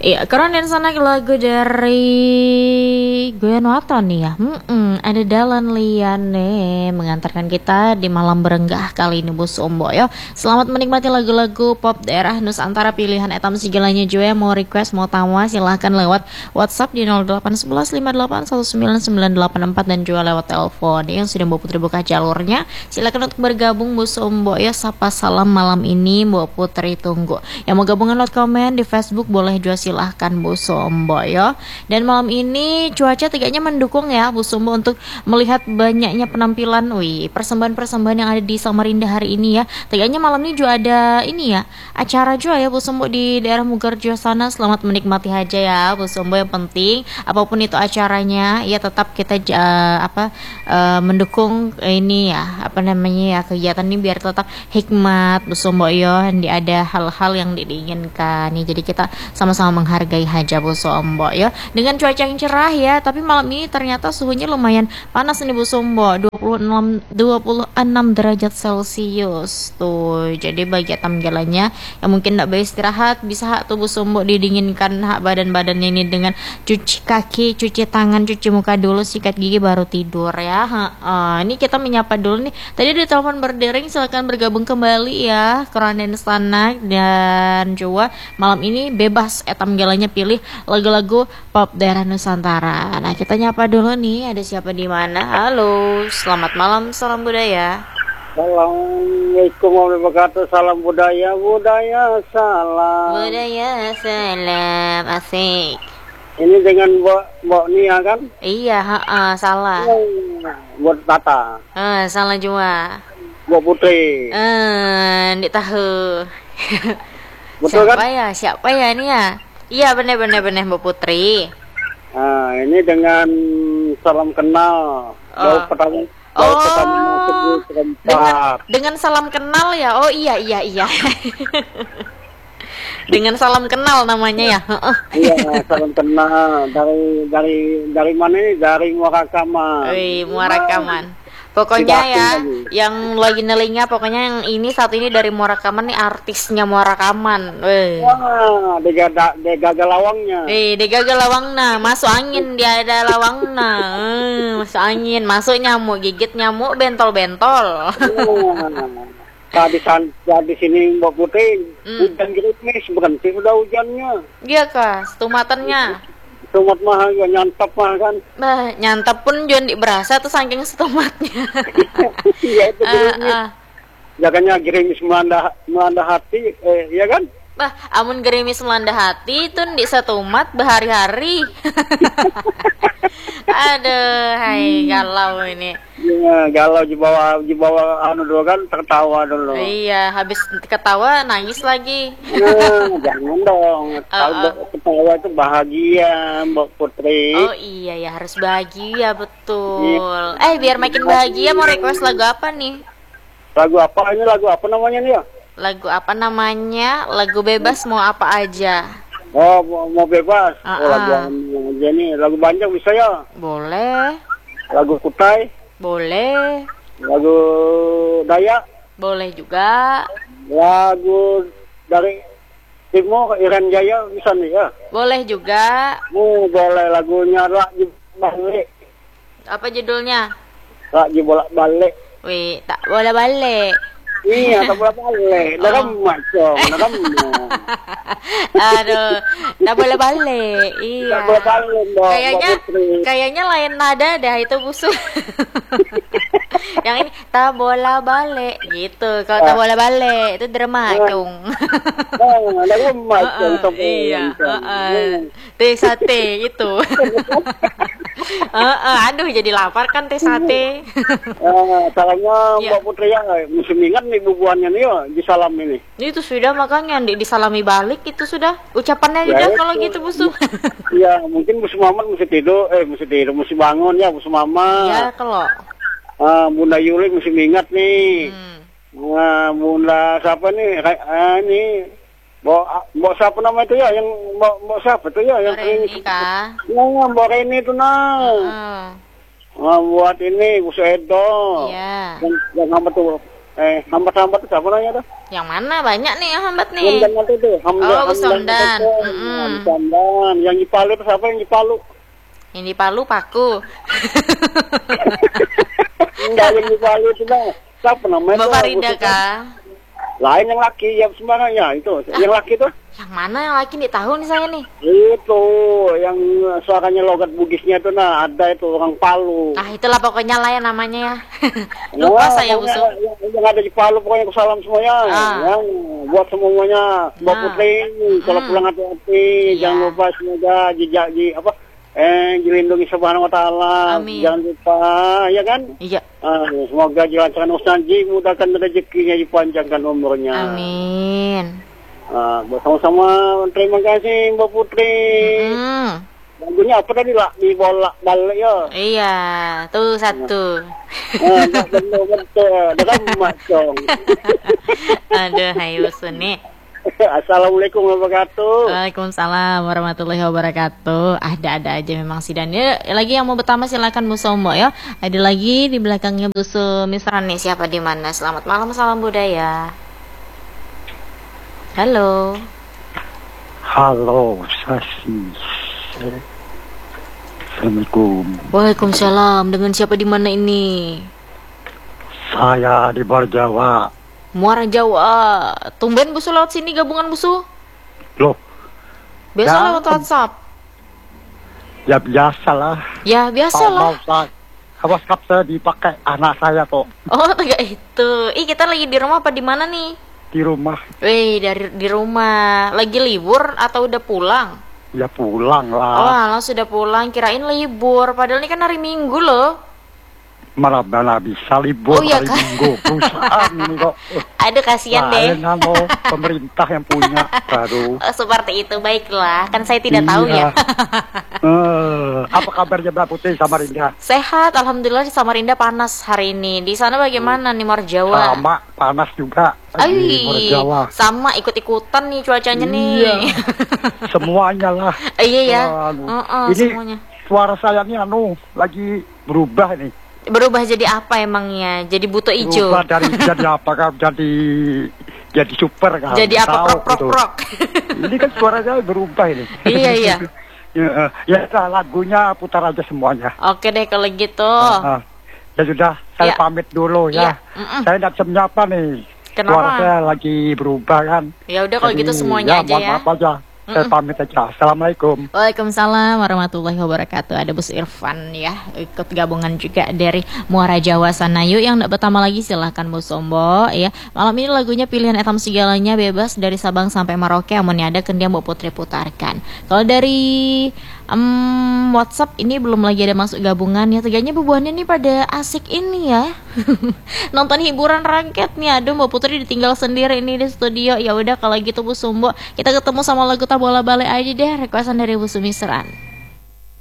Iya, keren dan sana lagu dari Gwen Waton nih ya. Ada Dalan Liane mengantarkan kita di malam berenggah kali ini Bu Sombo ya. Selamat menikmati lagu-lagu pop daerah Nusantara pilihan etam segalanya juga. Mau request, mau tawa silahkan lewat WhatsApp di 0811581994 dan juga lewat telepon yang sudah Mbak Putri buka jalurnya. Silakan untuk bergabung Bu Sombo ya. Sapa salam malam ini Mbak Putri tunggu. Yang mau gabungan lewat komen di Facebook boleh juga silahkan Bu Sombo ya. Dan malam ini cuaca tiganya mendukung ya Bu Sombo untuk melihat banyaknya penampilan persembahan-persembahan yang ada di Samarinda hari ini ya. Tiganya malam ini juga ada ini ya, acara juga ya Bu Sombo di daerah Mugarjo sana. Selamat menikmati aja ya Bu Sombo. Yang penting apapun itu acaranya ya tetap kita mendukung ini ya, kegiatan ini biar tetap hikmat Bu Sombo ya. Ada hal-hal yang diinginkan nih. Jadi kita sama-sama menghargai haja Bu Sombo ya. Dengan cuaca yang cerah ya, tapi malam ini ternyata suhunya lumayan panas nih Bu Sombo, 26 derajat Celcius tuh. Jadi bagi tamgelannya yang mungkin tidak bisa istirahat bisa tuh Bu Sombo didinginkan badan-badannya ini dengan cuci kaki, cuci tangan, cuci muka dulu, sikat gigi baru tidur ya. Ini kita menyapa dulu nih. Tadi di telepon berdering, silakan bergabung kembali ya Kronen sana. Dan juga malam ini bebas tamgelannya pilih lagu-lagu pop daerah Nusantara. Nah, kita nyapa dulu nih, ada siapa di mana? Halo, selamat malam, salam budaya. Assalamualaikum warahmatullahi wabarakatuh. Salam budaya, salam. Budaya, salam, asik. Ini dengan Mbak Nia kan? Iya, salah. Buat Tata. Salah juga. Mbak Putri. Ndik tahu. Betul siapa kan? Siapa ya ini ya? Iya, bener Mbak Putri. Ini dengan salam kenal. Pertama masuk di dengan salam kenal ya. Oh iya. Dengan salam kenal namanya ya. Iya, salam kenal dari mana ini? Dari Muara Kaman. Muara Kaman. Pokoknya ya, yang lagi nelingnya pokoknya yang ini saat ini dari Muara Kaman nih, artisnya Muara Kaman. Wah, dia gagal lawangnya. Dia gagal lawangna, masuk angin dia ada lawangna. Masuk angin, masuk nyamuk, gigit nyamuk, bentol-bentol. Di sini Mbak Putri, hujan gerimis, berhenti udah hujannya. Iya kah, setumatannya. Setumat mah ya nyantap mah kan. Nyantap pun jangan berasa tuh saking setumatnya. Iya itu gerimis. Jaganya gerimis melanda hati, ya kan? Amun gerimis melanda hati itu di setumat berhari-hari. Aduh, hai galau ini. Iya, galau di bawah anu dulu kan, tertawa dulu. Iya, habis ketawa nangis lagi. Jangan dong. Kalau ketawa itu bahagia, Mbak Putri. Oh iya ya, harus bahagia betul. Biar makin bahagia mau request lagu apa nih? Lagu apa? Ini lagu apa namanya nih ya? Lagu apa namanya? Lagu bebas mau apa aja. Oh, mau bebas. Lagu aja nih. Lagu Banjar bisa ya? Boleh. Lagu Kutai? Boleh. Lagu Dayak? Boleh juga. Lagu dari Timur, Iran Jaya bisa nih ya? Boleh juga. Boleh lagunya Lagi Balik. Apa judulnya? Lagi Bolak-Balik. Tak boleh balik. Iya, tak boleh balik. Ngeremat dong, Aduh, tak boleh balik. Iya. Tak boleh balik dong. Kayaknya lain nada dah itu busuk. Yang ini tak boleh balik gitu. Kalau tak boleh balik itu dermatung. Ngeremat dong. Iya. Teh sate itu. Aduh jadi lapar kan teh sate. Salahnya Mbak Putri ya, musim ingat nih bubuannya nih ya, disalam ini. Itu sudah makanya disalami balik itu sudah ucapannya udah kalau gitu busuk. Iya, mungkin Bu Mamat mesti tidur, mesti bangun ya Bu Mamat. Iya kalau. Bunda Yuli mesti ingat nih. Bunda siapa nih? Ini Mbak siapa nama itu ya? Yang Mbak siapa itu ya? Yang ini kah? Mbak Reni itu nah. Buat ini Bu Edo. Iya. Yang apa tuh? Hambat-hambat itu siapa namanya tuh? Yang mana banyak nih yang hambat nih? Hamdan itu, Oh, Bu Sondan. Hamdan. Yang di Palu itu siapa yang di Palu? Yang di Palu Paku. Enggak, yang di Palu itu nah. Siapa namanya? Mbak tuh? Farida kah? Lain yang laki, yang sembarangnya itu. Yang laki tuh? Yang mana yang laki nih tahu nih saya nih? Itu, yang suaranya logat Bugisnya itu nah, ada itu orang Palu. Ah itulah pokoknya lah ya namanya ya. Lupa saya pokoknya busuk. yang ada di Palu pokoknya aku salam semuanya. Yang buat semuanya, Mbak Putri, kalau pulang hati-hati, jangan lupa semoga jejak dilindungi Subhanahu wa taala. Amin. Jangan lupa, ya kan? Iya. Semoga dilancarkan usahaji, mudahkan rezekinya, dipanjangkan umurnya. Amin. Bersama-sama terima kasih Mbak Putri. Lagunya apa tadi lah? Di bola balik ya. Iya, tuh satu. Betul. Dengan macong. Aduh, hayu nih. Assalamualaikum warahmatullahi wabarakatuh. Waalaikumsalam warahmatullahi wabarakatuh. Ada aja memang sih dan ya, lagi yang mau pertama silakan Bu Sombo ya. Ada lagi di belakangnya Bu Sumisran nih siapa di mana? Selamat malam, salam budaya. Halo. Halo, Sasi. Assalamualaikum. Waalaikumsalam. Dengan siapa di mana ini? Saya di Barjawa. Muara Jawa. Tumben Busu lewat sini gabungan Busu? Loh, Biasa ya, lewat WhatsApp. ya biasalah. Ya biasalah. WhatsApp saya dipakai anak saya kok. Oh, enggak itu. Ih, kita lagi di rumah apa di mana nih? Di rumah. Di rumah. Lagi libur atau udah pulang? Ya pulang Oh, lah. alah sudah pulang. Kirain libur. Padahal ini kan hari Minggu loh. Mana bisa libur Oh, iya, hari kan? Minggu. Perusahaan ini kok. Aduh, kasihan deh. Lain pemerintah yang punya baru. Oh, seperti itu. Baiklah. Kan saya tidak tahu ya. Apa kabarnya Mbak Putri Samarinda? Sehat. Alhamdulillah di Samarinda panas hari ini. Di sana bagaimana nih Muara Jawa? Sama, panas juga. Di Muara Jawa. Sama ikut-ikutan nih cuacanya Iya. nih. Semuanya lah. Iya ya. Ini Semuanya. suara saya ini lagi berubah nih. Berubah jadi apa emangnya? Jadi buto ijo. Berubah dari jadi apa kan? Jadi super kan? Jadi apa? Tahu Prok. gitu. Ini kan suaranya berubah ini. Iya. Ya lagunya putar aja semuanya. Oke deh kalau gitu. Ya sudah, saya Ya. pamit dulu ya. Iya. Saya tidak bisa menyapa nih. Kenapa? Suara saya lagi berubah kan. Ya udah kalau Jadi, gitu semuanya aja mohon ya. maaf aja. Saya pamit aja. Assalamualaikum. Waalaikumsalam warahmatullahi wabarakatuh. Ada Bus Irfan ya, ikut gabungan juga dari Muara Jawa sana. Yuk yang tidak pertama lagi silahkan Bu Sombo ya. Malam ini lagunya pilihan etam segalanya bebas dari Sabang sampai Merauke. Amun ada kendiam Bu Putri putarkan. Kalau dari WhatsApp ini belum lagi ada masuk gabungan ya. Teganya bubuhannya nih pada asik ini ya. Nonton hiburan rakyat nih. Aduh Mbak Putri ditinggal sendiri ini di studio. Ya udah kalau gitu Bu Sombo, kita ketemu sama lagu bola balik aja deh, requestan dari Bu Sumisran.